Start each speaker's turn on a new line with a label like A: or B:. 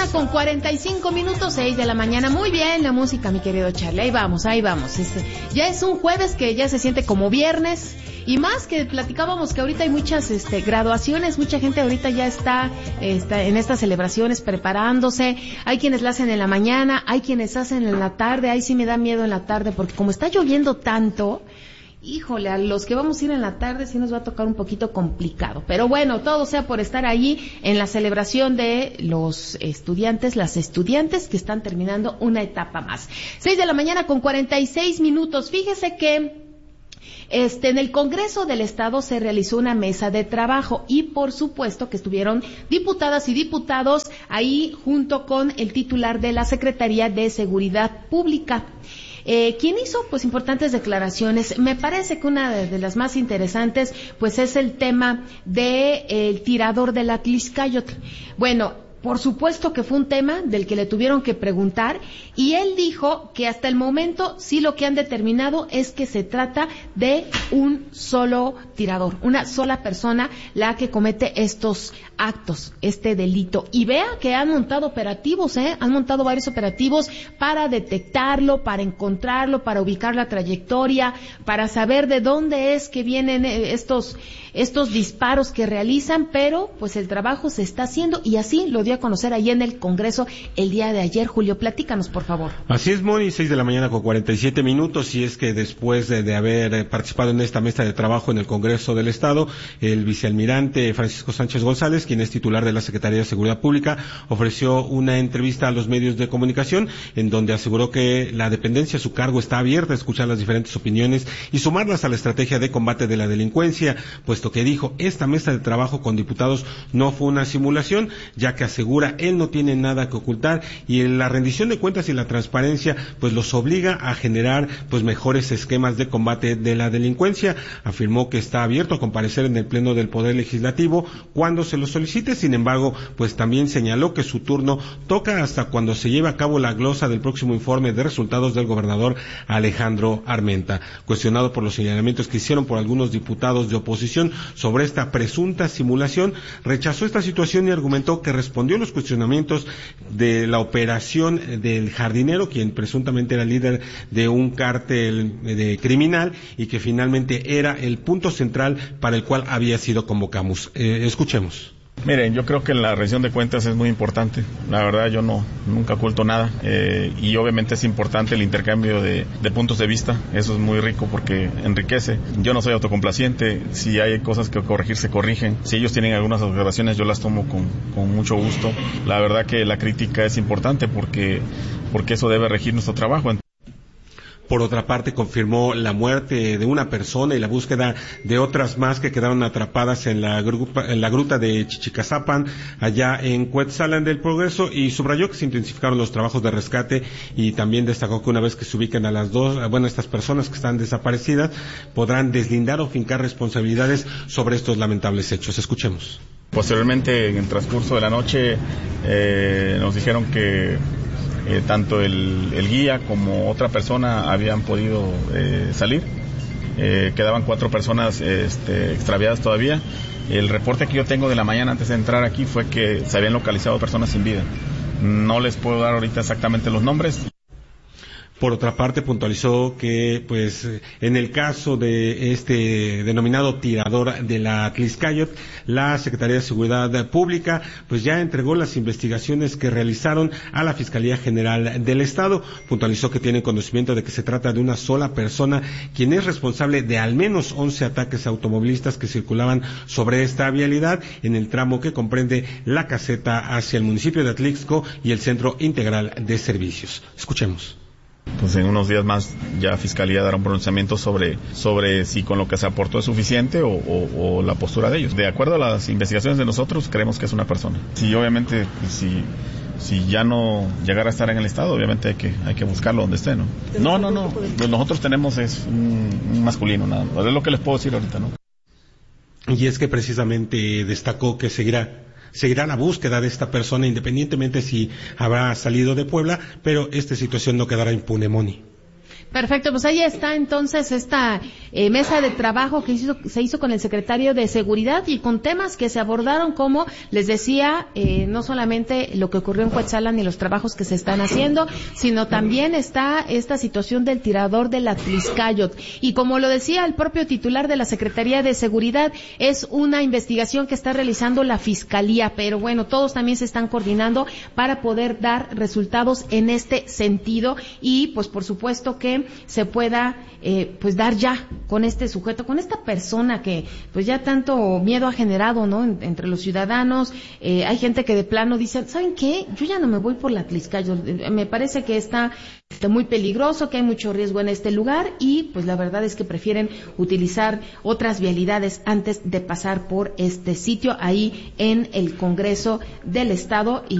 A: con 45 minutos, 6 de la mañana. Muy bien la música, mi querido Charlie. Ahí vamos, ahí vamos. Ya es un jueves que ya se siente como viernes. Y más que platicábamos que ahorita hay muchas graduaciones, mucha gente ahorita ya está en estas celebraciones preparándose. Hay quienes la hacen en la mañana, hay quienes hacen en la tarde. Ahí sí me da miedo en la tarde porque como está lloviendo tanto, híjole, a los que vamos a ir en la tarde sí nos va a tocar un poquito complicado. Pero bueno, todo sea por estar allí en la celebración de los estudiantes, las estudiantes que están terminando una etapa más. 6 de la mañana con 46 minutos. Fíjese que en el Congreso del Estado se realizó una mesa de trabajo y por supuesto que estuvieron diputadas y diputados ahí junto con el titular de la Secretaría de Seguridad Pública. Quien hizo pues importantes declaraciones. Me parece que una de las más interesantes pues es el tema de el tirador de la Tlaxcayotl. Bueno, por supuesto que fue un tema del que le tuvieron que preguntar y él dijo que hasta el momento sí lo que han determinado es que se trata de un solo tirador, una sola persona la que comete estos actos, este delito. Y vea que han montado operativos, han montado varios operativos para detectarlo, para encontrarlo, para ubicar la trayectoria, para saber de dónde es que vienen estos disparos que realizan, pero pues el trabajo se está haciendo y así lo dio a conocer ahí en el Congreso el día de ayer. Julio, platícanos, por favor.
B: Así es, Moni, 6 de la mañana con 47 minutos, y es que después de haber participado en esta mesa de trabajo en el Congreso del Estado, el vicealmirante Francisco Sánchez González, quien es titular de la Secretaría de Seguridad Pública, ofreció una entrevista a los medios de comunicación en donde aseguró que la dependencia a su cargo está abierta a escuchar las diferentes opiniones y sumarlas a la estrategia de combate de la delincuencia, puesto que dijo, esta mesa de trabajo con diputados no fue una simulación, ya que asegura él no tiene nada que ocultar y la rendición de cuentas y la transparencia pues los obliga a generar pues mejores esquemas de combate de la delincuencia. Afirmó que está abierto a comparecer en el Pleno del Poder Legislativo cuando se lo solicite, sin embargo pues también señaló que su turno toca hasta cuando se lleve a cabo la glosa del próximo informe de resultados del gobernador Alejandro Armenta. Cuestionado por los señalamientos que hicieron por algunos diputados de oposición sobre esta presunta simulación, rechazó esta situación y argumentó que respondió a los cuestionamientos de la operación del jardinero, quien presuntamente era líder de un cártel criminal y que finalmente era el punto central para el cual había sido convocamos. Escuchemos.
C: Miren, yo creo que la rendición de cuentas es muy importante. La verdad, yo nunca oculto nada. Y obviamente es importante el intercambio de puntos de vista. Eso es muy rico porque enriquece. Yo no soy autocomplaciente. Si hay cosas que corregir, se corrigen. Si ellos tienen algunas observaciones, yo las tomo con mucho gusto. La verdad que la crítica es importante porque eso debe regir nuestro trabajo.
B: Por otra parte, confirmó la muerte de una persona y la búsqueda de otras más que quedaron atrapadas en la gruta de Chichicazapan, allá en Cuetzalan del Progreso, y subrayó que se intensificaron los trabajos de rescate y también destacó que una vez que se ubiquen a las estas personas que están desaparecidas, podrán deslindar o fincar responsabilidades sobre estos lamentables hechos. Escuchemos.
C: Posteriormente, en el transcurso de la noche, nos dijeron que tanto el guía como otra persona habían podido salir. Quedaban 4 personas extraviadas todavía. El reporte que yo tengo de la mañana antes de entrar aquí fue que se habían localizado personas sin vida. No les puedo dar ahorita exactamente los nombres.
B: Por otra parte, puntualizó que, pues, en el caso de este denominado tirador de la Tlaxcayotl, la Secretaría de Seguridad Pública, pues ya entregó las investigaciones que realizaron a la Fiscalía General del Estado. Puntualizó que tienen conocimiento de que se trata de una sola persona, quien es responsable de al menos 11 ataques automovilistas que circulaban sobre esta vialidad en el tramo que comprende la caseta hacia el municipio de Atlixco y el Centro Integral de Servicios. Escuchemos.
C: Pues en unos días más ya Fiscalía dará un pronunciamiento sobre si con lo que se aportó es suficiente o la postura de ellos. De acuerdo a las investigaciones de nosotros, creemos que es una persona. Sí, obviamente, si ya no llegara a estar en el estado, obviamente hay que buscarlo donde esté, ¿no? No. Nosotros tenemos es un masculino, nada más. Es lo que les puedo decir ahorita, ¿no?
B: Y es que precisamente destacó que seguirá la búsqueda de esta persona, independientemente si habrá salido de Puebla, pero esta situación no quedará impune, Moni.
A: Perfecto, pues ahí está entonces esta mesa de trabajo que se hizo con el secretario de Seguridad y con temas que se abordaron, como les decía, no solamente lo que ocurrió en Cuetzalan y los trabajos que se están haciendo, sino también está esta situación del tirador de la Tliscayot. Y como lo decía el propio titular de la Secretaría de Seguridad, es una investigación que está realizando la Fiscalía, pero bueno, todos también se están coordinando para poder dar resultados en este sentido y pues por supuesto que se pueda pues dar ya con este sujeto, con esta persona que pues ya tanto miedo ha generado, ¿no? Entre los ciudadanos. Hay gente que de plano dice, ¿saben qué? Yo ya no me voy por la Tliscayot, me parece que está muy peligroso, que hay mucho riesgo en este lugar y pues la verdad es que prefieren utilizar otras vialidades antes de pasar por este sitio ahí en el Congreso del Estado. Y